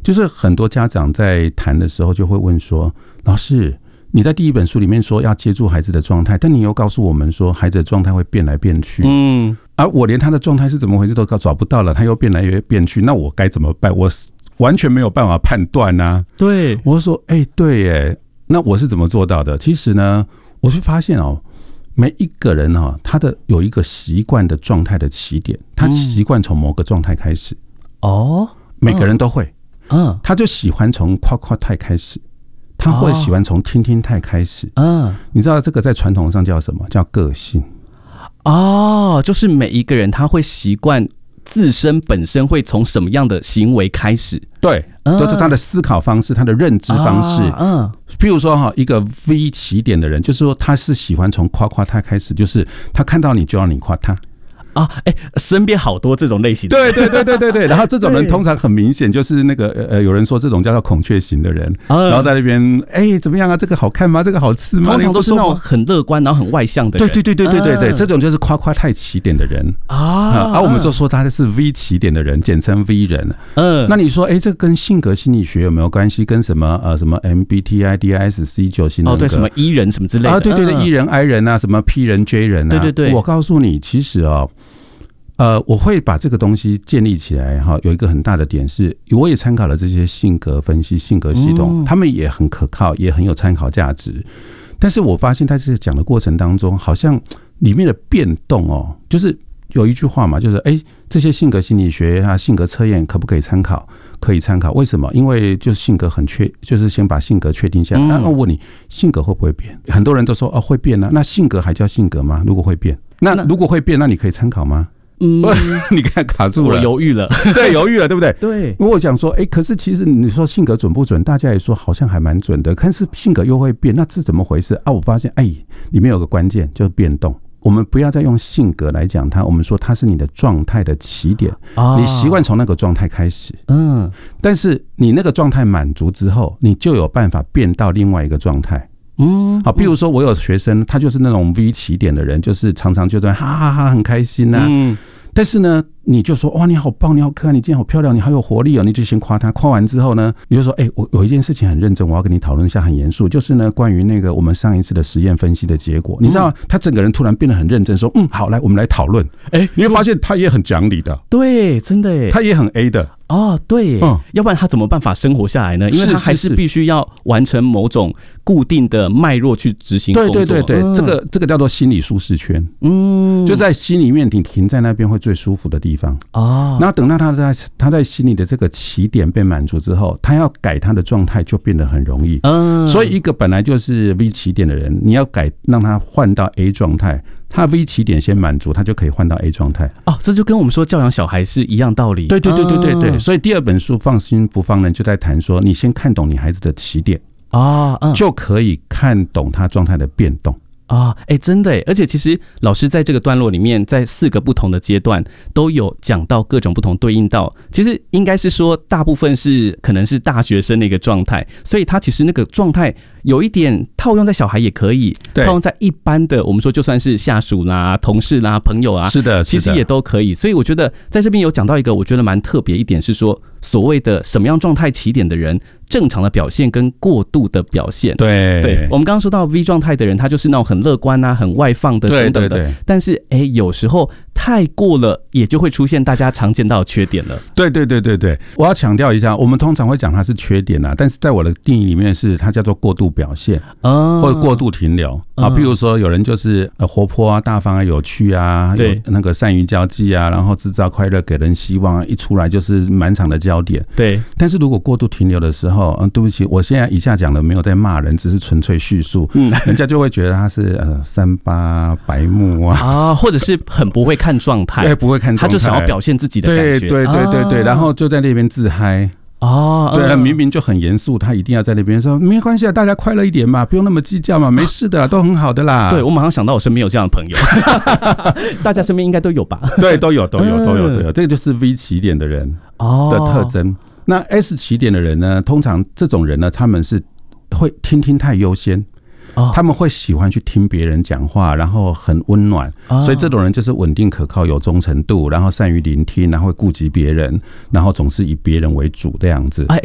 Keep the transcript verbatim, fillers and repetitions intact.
就是很多家长在谈的时候就会问说，老师，你在第一本书里面说要接住孩子的状态，但你又告诉我们说孩子的状态会变来变去，嗯，而、啊、我连他的状态是怎么回事都找不到了，他又变来越变去，那我该怎么办？我完全没有办法判断啊。 对， 我说，哎、欸，对耶，那我是怎么做到的？其实呢，我是发现哦，每一个人哦，他的有一个习惯的状态的起点，他习惯从某个状态开始。 哦， 每个人都会， 嗯， 他就喜欢从夸夸态开始。他会喜欢从听听态开始，嗯，你知道这个在传统上叫什么？叫个性。 哦，就是每一个人他会习惯自身本身会从什么样的行为开始？ 对，嗯、就是他的思考方式，他的认知方式。 啊、嗯， 譬如说哈，一个 V 起点的人，就是说他是喜欢从夸夸态开始，就是他看到你就要你夸他。 啊，哎、欸，身边好多这种类型的， 对对对对对对。然后这种人通常很明显就是那个呃，有人说这种叫做孔雀型的人，嗯、然后在那边哎、欸、怎么样啊？这个好看吗？这个好吃吗？ 通常都是那种很乐观然后很外向的人。 对对对对对对对，嗯、这种就是夸夸态起点的人啊。而、啊、我们就说他是 V 起点的人，简称 V 人。嗯，那你说哎、欸，这个跟性格心理学有没有关系？跟什么呃什么 M B T I、D I S C 九型人格？ 哦，对，什么 E 人什么之类的啊？对对对 ，E 人、I 人啊，什么 P 人、J 人啊？ 对对对， 我告诉你，其实哦。呃，我会把这个东西建立起来哈，有一个很大的点是，我也参考了这些性格分析、性格系统，嗯、他们也很可靠，也很有参考价值。但是我发现在这个讲的过程当中，好像里面的变动哦，就是有一句话嘛，就是哎、欸，这些性格心理学啊、性格测验可不可以参考？可以参考。为什么？因为就是性格很确，就是先把性格确定下来。那、嗯啊、我问你，性格会不会变？很多人都说哦会变啊，那性格还叫性格吗？如果会变，那如果会变，那你可以参考吗？嗯，你看卡住了， 我犹豫了， 对，犹豫了，对不对？ 对。 如果讲说，哎、欸，可是其实你说性格准不准？大家也说好像还蛮准的，可是性格又会变，那这怎么回事啊？我发现，哎，里面有个关键就是变动。我们不要再用性格来讲它，我们说它是你的状态的起点，哦、你习惯从那个状态开始，嗯，但是你那个状态满足之后，你就有办法变到另外一个状态。嗯，好，比如说我有学生，他就是那种 V 起点的人，就是常常就在哈哈哈很开心呐、啊。嗯，但是呢，你就说哇，你好棒，你好可爱，你今天好漂亮，你好有活力哦，你就先夸他。夸完之后呢，你就说哎、欸，我有一件事情很认真，我要跟你讨论一下，很严肃，就是呢，关于那个我们上一次的实验分析的结果，你知道，他整个人突然变得很认真，说嗯，好，来，我们来讨论。哎、欸，你会发现他也很讲理的， 对，真的耶， 他也很 A 的。 哦，对，嗯，要不然他怎么办法生活下来呢？因为他还是必须要完成某种固定的脉络去执行工作。 对对对对，嗯、这个这个叫做心理舒适圈。嗯，就在心里面，你停在那边会最舒服的地方。哦，然后等到他在他在心里的这个起点被满足之后，他要改他的状态就变得很容易。嗯，所以一个本来就是 V 起点的人，你要改让他换到 A 状态。他 V 起点先满足，他就可以换到 A 状态。 哦，这就跟我们说教养小孩是一样道理。 对对对对对对。啊、所以第二本书《放心不放任》就在谈说，你先看懂你孩子的起点啊，嗯、就可以看懂他状态的变动。 啊，哎、欸，真的哎，而且其实老师在这个段落里面，在四个不同的阶段都有讲到各种不同对应到，其实应该是说大部分是可能是大学生的一个状态，所以他其实那个状态有一点套用在小孩也可以，套用在一般的我们说就算是下属啦、同事啦、朋友啊， 是的， 其实也都可以。所以我觉得在这边有讲到一个我觉得蛮特别一点是说，所谓的什么样状态起点的人。正常的表现跟过度的表现， 对对，我们刚刚说到 V 状态的人，他就是那种很乐观啊、很外放的等等的，对对对，但是哎、欸，有时候太过了，也就会出现大家常见到的缺点了。 对对对对对，我要强调一下，我们通常会讲它是缺点啊，但是在我的定义里面是它叫做过度表现，哦、或者過度停留啊。譬如說有人就是活潑啊、大方啊、有趣啊，有那個善於交際啊，然後製造快樂、給人希望啊，一出來就是滿場的焦點。 對， 但是如果過度停留的時候，嗯，對不起，我現在以下講的沒有在罵人，只是純粹敘述，嗯，人家就會覺得他是呃三八白目啊， 啊，或者是很不會看狀態， 對，不會看狀態， 他就想要表現自己的感覺， 對對對對對，然後就在那邊自嗨。哦，對、嗯，明明就很嚴肅，他一定要在那邊說沒關係啊，大家快樂一點嘛，不用那麼計較嘛，沒事的啦，都很好的啦。 對，我馬上想到我身邊有這樣的朋友，大家身邊應該都有吧？ 對，都有，都有，都有，都有，這個就是 V 起點的人的特徵。哦、那 S 起點的人呢，通常這種人呢，他們是會聽聽太優先。他們會喜歡去聽別人講話，然後很溫暖，所以這種人就是穩定可靠、有忠誠度，然後善於聆聽，然後會顧及別人，然後總是以別人為主這樣子。